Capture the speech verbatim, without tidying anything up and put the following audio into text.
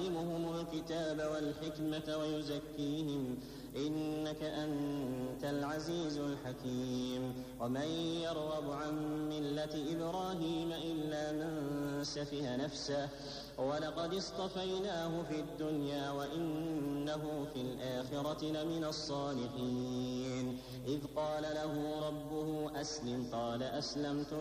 ويعلمهم الكتاب والحكمة ويزكيهم إنك أنت العزيز الحكيم ومن يرغب عن ملة إبراهيم إلا من سفه نفسه ولقد اصطفيناه في الدنيا وإنه في الآخرة لمن الصالحين إذ قال له ربه أسلم قال أسلمت